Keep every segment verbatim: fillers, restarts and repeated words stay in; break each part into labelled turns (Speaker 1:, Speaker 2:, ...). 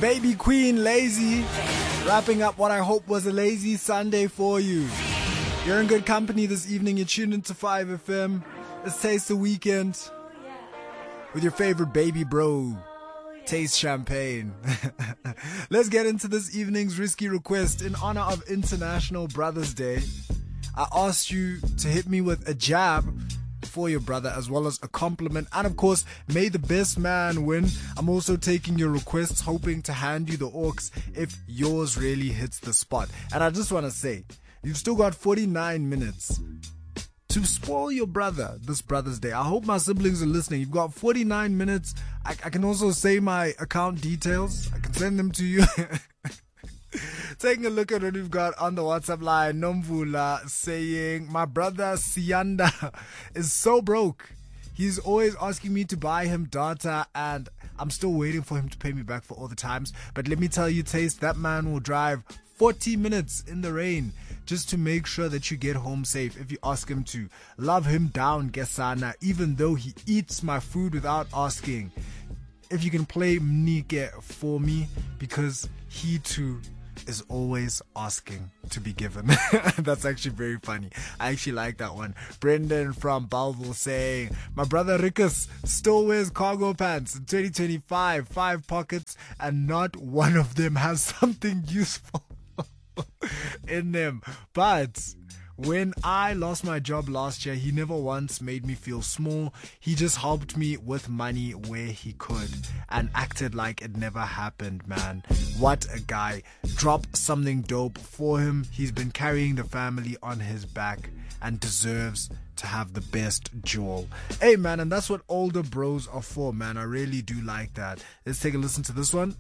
Speaker 1: Baby Queen, Lazy. Wrapping up what I hope was a lazy Sunday for you. You're in good company this evening. You're tuned into five F M. Let's taste the weekend with your favorite baby bro. Taste champagne. Let's get into this evening's risky request. In honor of International Brothers Day, I asked you to hit me with a jab for your brother, as well as a compliment, and of course, may the best man win. I'm also taking your requests, hoping to hand you the orcs if yours really hits the spot. And I just want to say, you've still got forty-nine minutes to spoil your brother this Brother's Day. I hope my siblings are listening. You've got forty-nine minutes. I, I can also say my account details. I can send them to you. Taking a look at what we've got on the WhatsApp line. Nomvula saying, my brother Sianda is so broke. He's always asking me to buy him data, and I'm still waiting for him to pay me back for all the times. But let me tell you, Taste, that man will drive forty minutes in the rain just to make sure that you get home safe if you ask him to. Love him down, Gesana, even though he eats my food without asking. If you can play Mnike for me, because he too is always asking to be given. That's actually very funny. I actually like that one. Brendan from Belleville saying, my brother Rickus still wears cargo pants in twenty twenty-five, five pockets, and not one of them has something useful in them. But when I lost my job last year, he never once made me feel small. He just helped me with money where he could and acted like it never happened, man. What a guy. Drop something dope for him. He's been carrying the family on his back and deserves to have the best jewel. Hey, man, and that's what older bros are for, man. I really do like that. Let's take a listen to this one.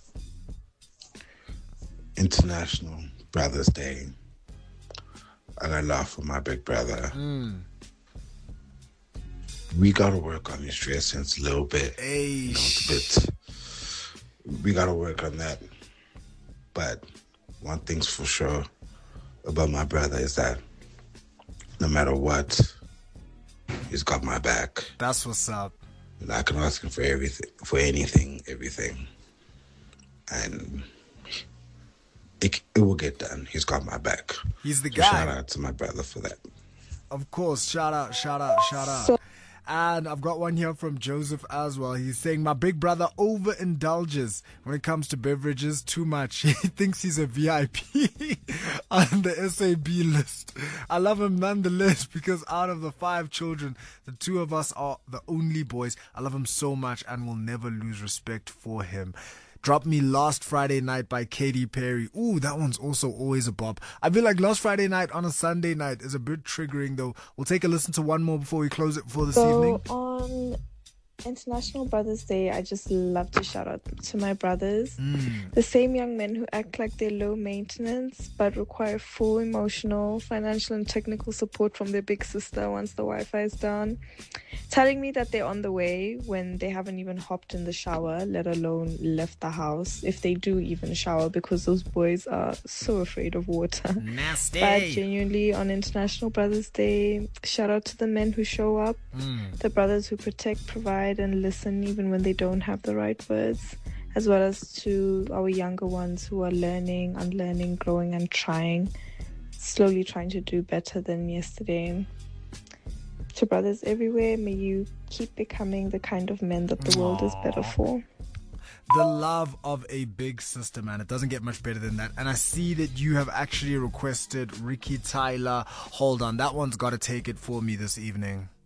Speaker 2: International Brothers Day. I got love for my big brother.
Speaker 1: Mm.
Speaker 2: We gotta work on his stress sense a little bit.
Speaker 1: Hey.
Speaker 2: You know, it's a bit. We gotta work on that. But one thing's for sure about my brother is that no matter what, he's got my back.
Speaker 1: That's what's up.
Speaker 2: And I can ask him for everything, for anything, everything, and It, it will get done. He's got my back.
Speaker 1: He's the
Speaker 2: so
Speaker 1: guy.
Speaker 2: Shout out to my brother for that.
Speaker 1: Of course. Shout out, shout out, shout out. So- and I've got one here from Joseph as well. He's saying, my big brother overindulges when it comes to beverages too much. He thinks he's a V I P on the S A B list. I love him nonetheless because out of the five children, the two of us are the only boys. I love him so much and will never lose respect for him. Drop Me Last Friday Night by Katy Perry. Ooh, that one's also always a bop. I feel like Last Friday Night on a Sunday night is a bit triggering though. We'll take a listen to one more before we close it for this
Speaker 3: so
Speaker 1: evening.
Speaker 3: On International Brothers Day, I just love to shout out to my brothers.
Speaker 1: Mm.
Speaker 3: The same young men who act like they're low maintenance but require full emotional, financial and technical support from their big sister once the Wi-Fi is down. Telling me that they're on the way when they haven't even hopped in the shower, let alone left the house, if they do even shower, because those boys are so afraid of water.
Speaker 1: Nasty.
Speaker 3: But genuinely, on International Brothers Day, shout out to the men who show up,
Speaker 1: Mm.
Speaker 3: the brothers who protect, provide and listen even when they don't have the right words, as well as to our younger ones who are learning, unlearning, growing and trying, slowly trying to do better than yesterday. To brothers everywhere, may you keep becoming the kind of men that the world is better for.
Speaker 1: The love of a big sister, man. It doesn't get much better than that. And I see that you have actually requested Ricky Tyler. Hold on, that one's got to take it for me this evening.